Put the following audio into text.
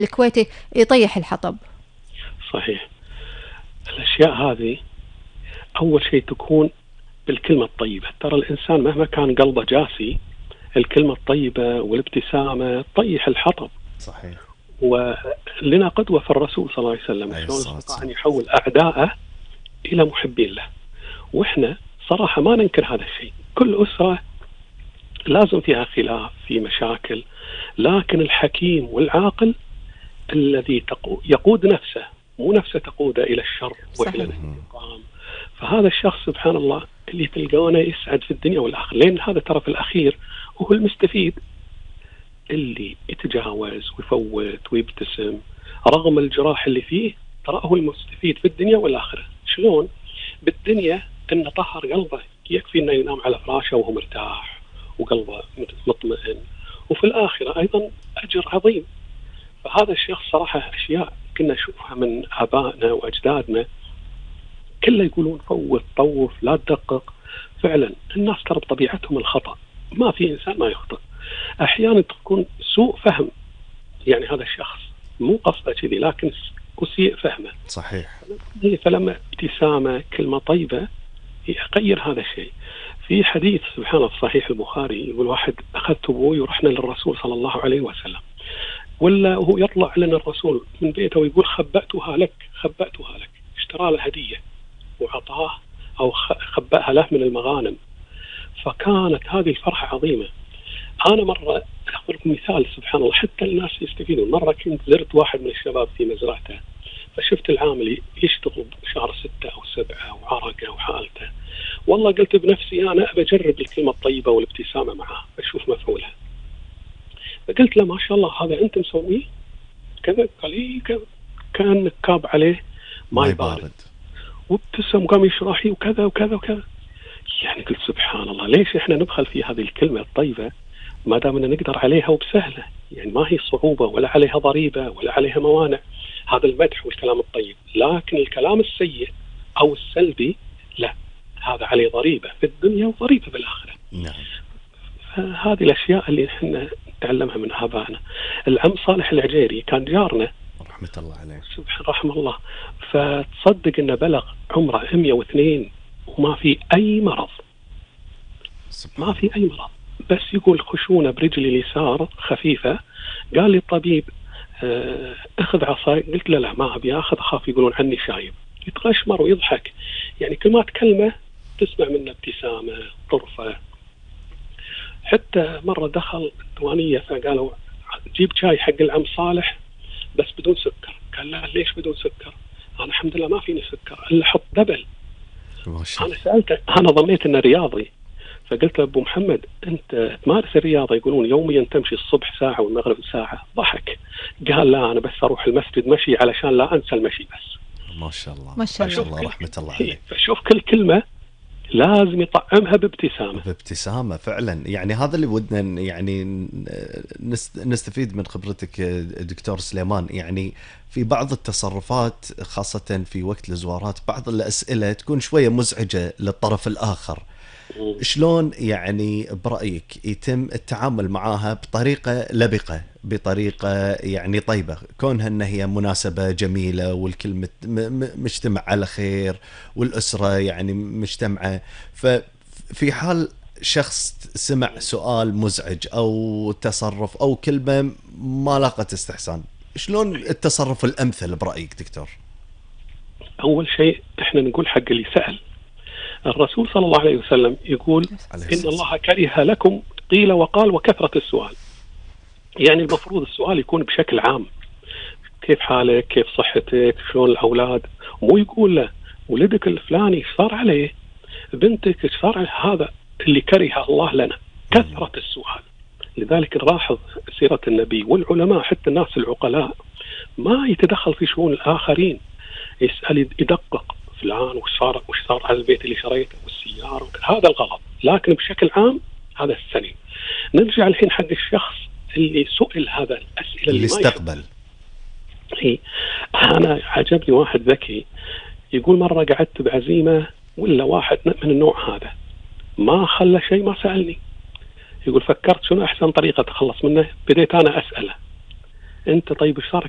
الكويتي يطيح الحطب. صحيح. الأشياء هذه أول شيء تكون بالكلمة الطيبة. ترى الإنسان مهما كان قلبه جاسي، الكلمة الطيبة والابتسامة طيح الحطب. صحيح. ولنا قدوة في الرسول صلى الله عليه وسلم شلون استطاع أن يحول أعداءه إلى محبين له. وإحنا صراحة ما ننكر هذا الشيء. كل أسرة لازم فيها خلاف، في مشاكل، لكن الحكيم والعاقل الذي يقود نفسه، مو نفسه تقوده إلى الشر وإلى الانتقام. فهذا الشخص سبحان الله اللي تلقونه يسعد في الدنيا والآخرة، لأن هذا ترى في الأخير وهو المستفيد. اللي يتجاوز ويفوت ويبتسم رغم الجراح اللي فيه، ترى هو المستفيد في الدنيا والآخرة. شلون؟ بالدنيا إنه طهر قلبه، يكفي إنه ينام على فراشه وهو مرتاح وقلبه مطمئن، وفي الآخرة أيضا أجر عظيم. فهذا الشخص صراحة أشياء كنا نشوفها من آبائنا وأجدادنا كله يقولون فوت طوف لا تدقق. فعلا الناس ترى بطبيعتهم الخطأ، ما في إنسان ما يخطئ. أحيانا تكون سوء فهم، يعني هذا الشخص مو قصده كذي لكن أسيء فهمه. صحيح. فلما ابتسامة كلمة طيبة يغير هذا الشيء. في حديث سبحان الله في صحيح البخاري يقول واحد أخذت أبوي ورحنا للرسول صلى الله عليه وسلم، ولا هو يطلع لنا الرسول من بيته ويقول خبأتها لك خبأتها لك، اشترى له هدية وعطاه أو خبأها له من المغانم. فكانت هذه الفرحة عظيمة. أنا مرة أخذ لكم مثال سبحان الله حتى الناس يستفيدون. مرة كنت زرت واحد من الشباب في مزرعته، فشفت العامل يشتغل شهر 6 أو 7 وعرقه وحالته. والله قلت بنفسي أنا أبى أجرب الكلمة الطيبة والابتسامة معه أشوف مفعولها. فقلت له ما شاء الله هذا أنت مسويه كذا؟ قال لي كان كاب عليه ماي بارد وابتسم وقام يشرح لي وكذا وكذا وكذا. يعني قلت سبحان الله ليش إحنا نبخل في هذه الكلمة الطيبة ما دام أننا نقدر عليها وبسهلة؟ يعني ما هي صعوبة ولا عليها ضريبة ولا عليها موانع. هذا المدح والكلام الطيب، لكن الكلام السيء أو السلبي لا، هذا عليه ضريبة في الدنيا وضريبة بالآخرة. نعم. فهذه الأشياء اللي احنا نتعلمها من آبائنا. العم صالح العجيري كان جارنا رحمة الله عليه، سبحان رحمه الله. فتصدق أنه بلغ عمره 102 وما في أي مرض، ما في أي مرض، بس يقول خشونة برجلي اليسار خفيفة. قال لي الطبيب اخذ عصاي. قلت له لا ما أبي أخذ، أخاف يقولون عني شايب. يتغشمر ويضحك، يعني كل ما تكلمه تسمع منه ابتسامة طرفة. حتى مرة دخل الديوانية فقالوا جيب شاي حق العم صالح بس بدون سكر. قال لا ليش بدون سكر؟ أنا الحمد لله ما فيني سكر إلا حط دبل. أنا سألته، أنا ظنيت إنه رياضي، فقلت له أبو محمد أنت تمارس الرياضة؟ يقولون يوميا تمشي الصبح ساعة والمغرب ساعة. ضحك قال لا أنا بس أروح المسجد مشي علشان لا أنسى المشي بس. ما شاء الله ما شاء الله رحمة الله عليه. فشوف كل كلمة لازم يطعمها بابتسامة فعلا. يعني هذا اللي ودنا يعني نستفيد من خبرتك دكتور سليمان. يعني في بعض التصرفات خاصة في وقت الزوارات بعض الأسئلة تكون شوية مزعجة للطرف الآخر، شلون يعني برأيك يتم التعامل معها بطريقة لبقة، بطريقة يعني طيبة، كونها أنها هي مناسبة جميلة والكل مجتمع على خير والأسرة يعني مجتمعة. ففي حال شخص سمع سؤال مزعج أو تصرف أو كلمة ما لاقت استحسان، شلون التصرف الأمثل برأيك دكتور؟ أول شيء إحنا نقول حق اللي سأل. الرسول صلى الله عليه وسلم يقول إن الله كره لكم قيل وقال وكثرة السؤال. يعني المفروض السؤال يكون بشكل عام، كيف حالك، كيف صحتك، شلون الأولاد، مو يقول له ولدك الفلاني ايش صار عليه، بنتك ايش صار عليه. هذا اللي كره الله لنا، كثرة السؤال. لذلك نلاحظ سيرة النبي والعلماء حتى الناس العقلاء ما يتدخل في شؤون الآخرين، يسأل يدقق فلان وش صار على البيت اللي شريته والسيارة هذا الغلط. لكن بشكل عام هذا السليم. نرجع الحين حق الشخص اللي سئل هذا الأسئلة اللي استقبل. أنا عجبني واحد ذكي يقول مرة قعدت بعزيمة ولا واحد من النوع هذا ما خلى شيء ما سألني. يقول فكرت شنو أحسن طريقة أتخلص منه، بديت أنا أسأله أنت طيب إيش صار